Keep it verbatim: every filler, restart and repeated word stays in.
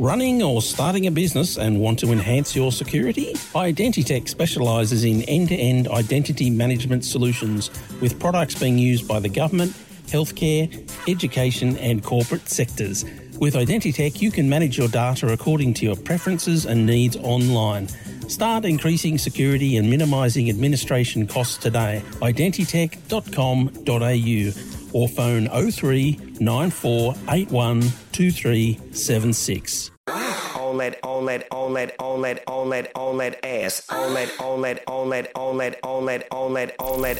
Running or starting a business and want to enhance your security? Identitech specialises in end-to-end identity management solutions with products being used by the government, healthcare, education and corporate sectors. With Identitech, you can manage your data according to your preferences and needs online. Start increasing security and minimising administration costs today. identitech dot com dot a u or phone oh three nine four eight one two three seven six. On that, on that, on that, on that, on that, on that ass. On that, on that, on that, on that, on that, on that, on that